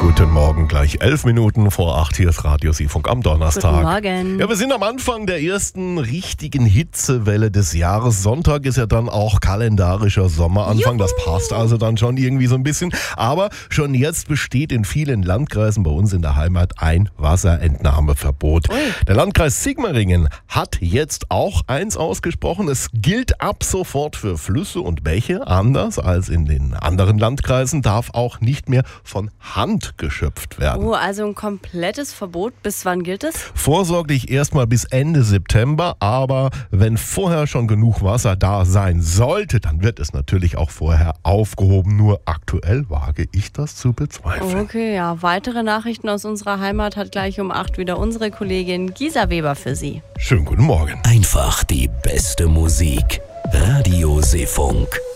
Guten Morgen, gleich 11 Minuten vor 8. Hier ist Radio Seefunk am Donnerstag. Guten Morgen. Ja, wir sind am Anfang der ersten richtigen Hitzewelle des Jahres. Sonntag ist ja dann auch kalendarischer Sommeranfang. Das passt also dann schon irgendwie so ein bisschen. Aber schon jetzt besteht in vielen Landkreisen bei uns in der Heimat ein Wasserentnahmeverbot. Ui. Der Landkreis Sigmaringen hat jetzt auch eins ausgesprochen. Es gilt ab sofort für Flüsse und Bäche. Anders als in den anderen Landkreisen darf auch nicht mehr von Hand geschöpft werden. Oh, also ein komplettes Verbot. Bis wann gilt es? Vorsorglich erstmal bis Ende September, aber wenn vorher schon genug Wasser da sein sollte, dann wird es natürlich auch vorher aufgehoben. Nur aktuell wage ich das zu bezweifeln. Okay, ja. Weitere Nachrichten aus unserer Heimat hat gleich um 8 wieder unsere Kollegin Gisa Weber für Sie. Schönen guten Morgen. Einfach die beste Musik. Radio Seefunk.